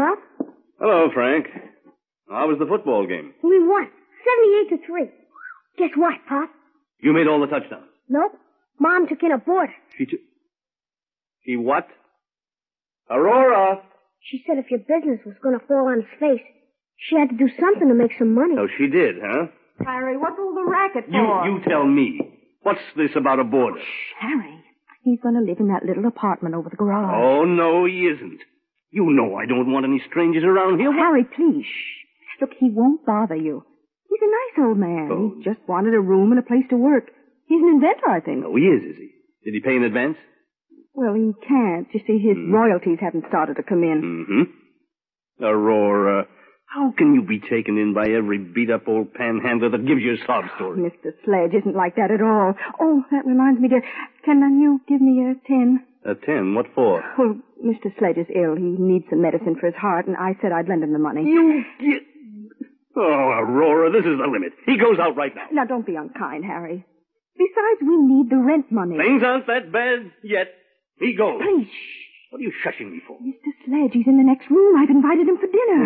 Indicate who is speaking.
Speaker 1: Pop.
Speaker 2: Hello, Frank. How was the football game?
Speaker 1: We won. 78-3. Guess what, Pop?
Speaker 2: You made all the touchdowns.
Speaker 1: Nope. Mom took in a boarder.
Speaker 2: She what? Aurora!
Speaker 1: She said if your business was going to fall on its face, she had to do something to make some money.
Speaker 2: Oh, she did, huh?
Speaker 3: Harry, what's all the racket for?
Speaker 2: You tell me. What's this about a boarder?
Speaker 3: Shh, Harry. He's going to live in that little apartment over the garage.
Speaker 2: Oh, no, he isn't. You know I don't want any strangers around here.
Speaker 3: Harry, please, shh. Look, he won't bother you. He's a nice old man.
Speaker 2: Oh.
Speaker 3: He just wanted a room and a place to work. He's an inventor, I think.
Speaker 2: Oh, he is he? Did he pay in advance?
Speaker 3: Well, he can't. You see, his royalties haven't started to come in.
Speaker 2: Mm-hmm. Aurora, how can you be taken in by every beat-up old panhandler that gives you a sob story?
Speaker 3: Mr. Sledge isn't like that at all. Oh, that reminds me, dear. Can you give me a 10?
Speaker 2: A 10? What for?
Speaker 3: Well, Mr. Sledge is ill. He needs some medicine for his heart, and I said I'd lend him the money.
Speaker 2: Oh, Aurora, this is the limit. He goes out right now.
Speaker 3: Now, don't be unkind, Harry. Besides, we need the rent money.
Speaker 2: Things aren't that bad yet. He goes.
Speaker 3: Please, shh.
Speaker 2: What are you shushing me for?
Speaker 3: Mr. Sledge, he's in the next room. I've invited him for dinner.